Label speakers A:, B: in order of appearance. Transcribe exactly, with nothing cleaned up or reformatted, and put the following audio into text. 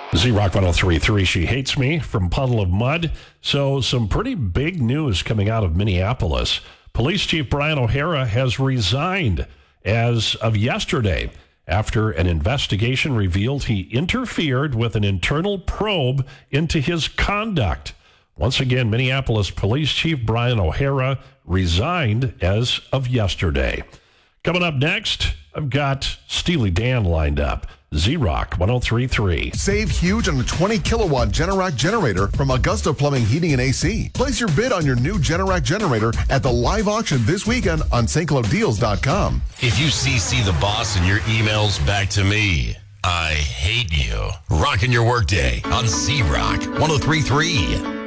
A: Z-Rock one oh three point three, She Hates Me from Puddle of Mud. So some pretty big news coming out of Minneapolis. Police Chief Brian O'Hara has resigned as of yesterday after an investigation revealed he interfered with an internal probe into his conduct. Once again, Minneapolis Police Chief Brian O'Hara resigned as of yesterday. Coming up next, I've got Steely Dan lined up. Z-Rock one oh three point three.
B: Save huge on a twenty kilowatt Generac generator from Augusta Plumbing, Heating, and A C. Place your bid on your new Generac generator at the live auction this weekend on St Cloud Deals dot com.
C: If you C C the boss in your emails back to me, I hate you. Rocking your workday on Z-Rock one oh three point three.